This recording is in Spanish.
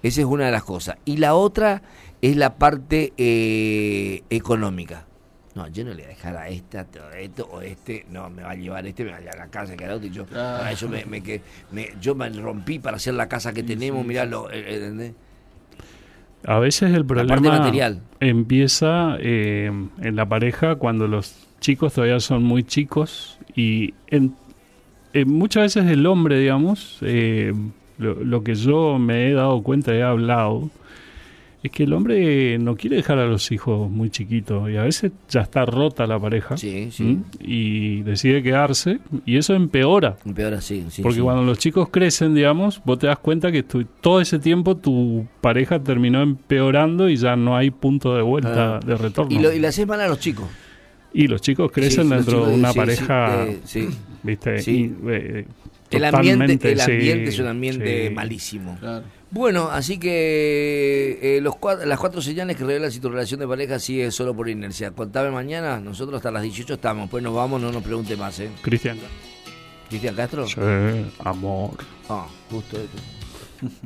Esa es una de las cosas. Y la otra es la parte económica. No, yo no le voy a dejar a esta todo esto, o no, me va a llevar me va a llevar a la casa, que y yo, para eso yo me rompí para hacer la casa que tenemos, mirá, ¿entendés? A veces el problema material empieza en la pareja cuando los chicos todavía son muy chicos y muchas veces el hombre, digamos, lo que yo me he dado cuenta, he hablado, es que el hombre no quiere dejar a los hijos muy chiquitos y a veces ya está rota la pareja. Sí. Y decide quedarse y eso empeora. Sí. Porque cuando los chicos crecen, digamos, vos te das cuenta que todo ese tiempo tu pareja terminó empeorando y ya no hay punto de vuelta, de retorno. Y le haces mal a los chicos. Y los chicos crecen dentro de una pareja, ¿viste? Sí. El ambiente es un ambiente malísimo. Claro. Bueno, así que las 4 señales que revelan si tu relación de pareja sigue solo por inercia. Contame mañana, nosotros hasta las 18 estamos, pues nos vamos, no nos pregunte más, Cristian Castro. Sí, amor. Justo esto.